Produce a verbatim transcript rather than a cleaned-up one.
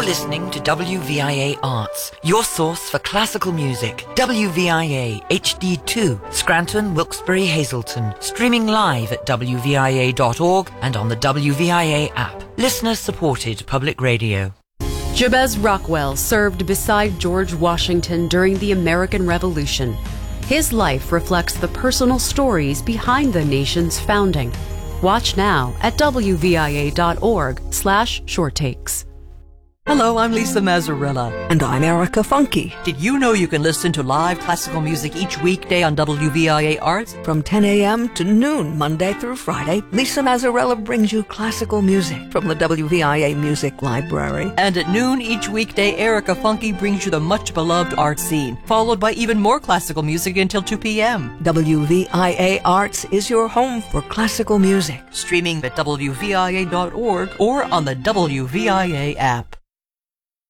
listening to W V I A Arts, your source for classical music. W V I A H D two, Scranton, Wilkes-Barre, Hazleton. Streaming live at W V I A dot org and on the W V I A app. Listener-supported public radio. Jabez Rockwell served beside George Washington during the American Revolution. His life reflects the personal stories behind the nation's founding. Watch now at W V I A dot org slash short takes. Hello, I'm Lisa Mazzarella. And I'm Erica Funky. Did you know you can listen to live classical music each weekday on W V I A Arts? From ten a.m. to noon, Monday through Friday, Lisa Mazzarella brings you classical music from the W V I A Music Library. And at noon each weekday, Erica Funky brings you the much-beloved art scene, followed by even more classical music until two p.m. W V I A Arts is your home for classical music. Streaming at W V I A dot org or on the W V I A app.